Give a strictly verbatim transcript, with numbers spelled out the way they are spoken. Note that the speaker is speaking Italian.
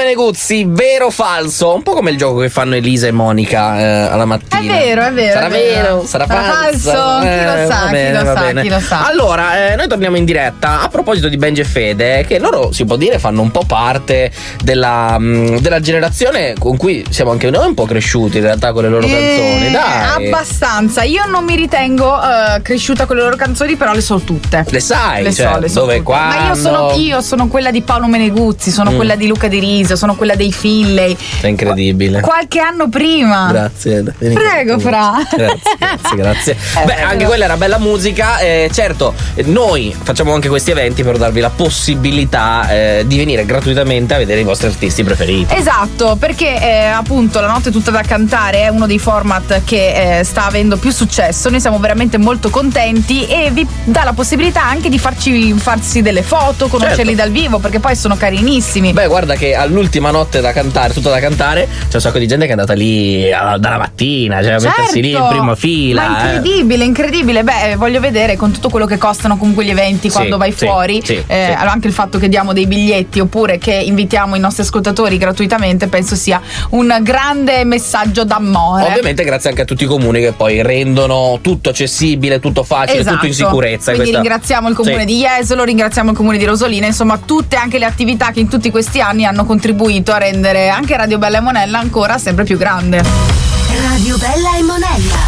Meneguzzi, vero o falso? Un po' come il gioco che fanno Elisa e Monica eh, alla mattina. È vero, è vero. Sarà è vero. vero? Sarà, Sarà falso? falso? Chi lo Eh, sa, va chi bene, lo va sa, bene. chi lo sa. Allora, eh, noi torniamo in diretta. A proposito di Benji e Fede, che loro, si può dire, fanno un po' parte della, mh, della generazione con cui siamo anche noi un po' cresciuti in realtà con le loro Eh, canzoni. Dai. Abbastanza. Io non mi ritengo eh, cresciuta con le loro canzoni, però le so tutte. Le sai, Le cioè, so, le so dove, tutte. quando? Ma io sono, io sono quella di Paolo Meneguzzi, sono Mm. quella di Luca Di Riso, sono quella dei Finlay. Sei incredibile. Qualche anno prima. Grazie. Vieni Prego, qua. Fra. Grazie, grazie, grazie. Eh, Beh, prego. anche quella era bella musica. Eh, certo, eh, noi facciamo anche questi eventi per darvi la possibilità eh, di venire gratuitamente a vedere i vostri artisti preferiti. Esatto, perché eh, appunto la notte tutta da cantare è uno dei format che eh, sta avendo più successo. Noi siamo veramente molto contenti e vi dà la possibilità anche di farci farsi delle foto, conoscerli Certo. dal vivo, perché poi sono carinissimi. Beh, guarda che all'ultima notte da cantare, tutta da cantare, c'è un sacco di gente che è andata lì ah, dalla mattina, cioè a mettersi lì in prima fila. Ma eh. incredibile, incredibile. Beh, voglio vedere con tutto quello che costano comunque gli eventi Sì, quando vai sì, fuori. sì, eh, sì. allora anche il fatto che diamo dei biglietti oppure che invitiamo i nostri ascoltatori gratuitamente penso sia un grande messaggio d'amore. Ovviamente grazie anche a tutti i comuni che poi rendono tutto accessibile, tutto facile, Esatto. tutto in sicurezza. Quindi Questa- ringraziamo il comune Sì. di Jesolo, ringraziamo il comune di Rosolina, insomma tutte anche le attività che in tutti questi anni hanno contribuito a rendere anche Radio Bella e Monella ancora sempre più grande. Radio Bella e Monella.